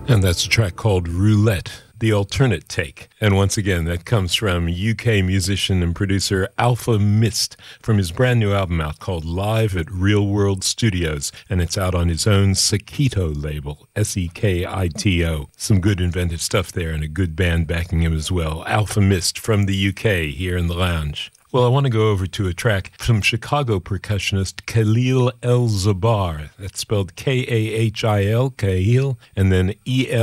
And that's a track called Roulette, the alternate take. And once again, that comes from UK musician and producer Alfa Mist from his brand new album out called Live at Real World Studios. And it's out on his own Sekito label, Sekito. Some good inventive stuff there and a good band backing him as well. Alfa Mist from the UK here in the lounge. Well, I want to go over to a track from Chicago percussionist Khalil El-Zabar. That's spelled K-A-H-I-L, Kahil, and then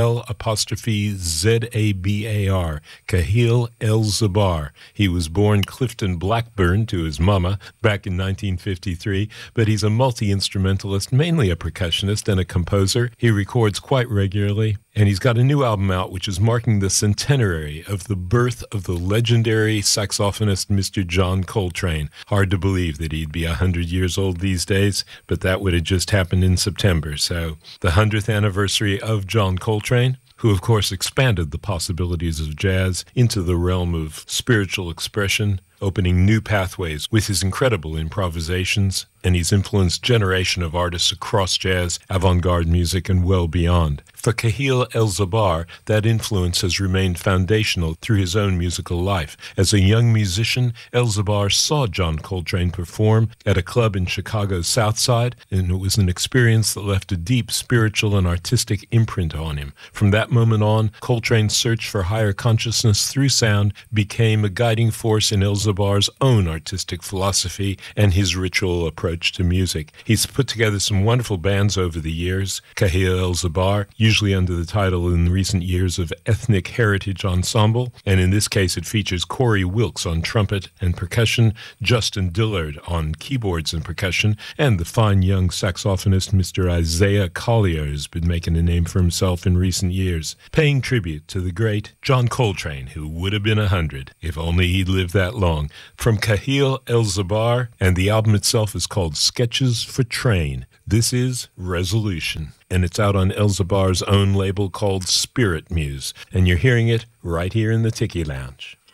E-L-Z-A-B-A-R, Khalil El-Zabar. He was born Clifton Blackburn to his mama back in 1953, but he's a multi-instrumentalist, mainly a percussionist and a composer. He records quite regularly. And he's got a new album out which is marking the centenary of the birth of the legendary saxophonist Mr. John Coltrane. Hard to believe that he'd be 100 years old these days, but that would have just happened in September. So the 100th anniversary of John Coltrane, who of course expanded the possibilities of jazz into the realm of spiritual expression, opening new pathways with his incredible improvisations, and he's influenced generation of artists across jazz, avant-garde music, and well beyond. For Khalil El-Zabar, that influence has remained foundational through his own musical life. As a young musician, El-Zabar saw John Coltrane perform at a club in Chicago's South Side, and it was an experience that left a deep spiritual and artistic imprint on him. From that moment on, Coltrane's search for higher consciousness through sound became a guiding force in El-Zabar's own artistic philosophy and his ritual approach to music. He's put together some wonderful bands over the years. Khalil El-Zabar, usually under the title in recent years of Ethnic Heritage Ensemble, and in this case it features Corey Wilkes on trumpet and percussion, Justin Dillard on keyboards and percussion, and the fine young saxophonist Mr. Isaiah Collier has been making a name for himself in recent years, paying tribute to the great John Coltrane, who would have been 100 if only he'd lived that long. From Khalil El-Zabar, and the album itself is called Sketches for Train. This is Resolution, and it's out on El-Zabar's own label called Spirit Muse, and you're hearing it right here in the Tiki Lounge.